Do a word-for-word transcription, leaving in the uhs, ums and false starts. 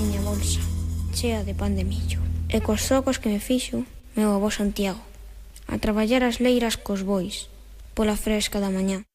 miña bolsa, chea de pan de millo, e cos zocos que me fixo meu avó Santiago, a traballar as leiras cos bois, pola fresca da mañá.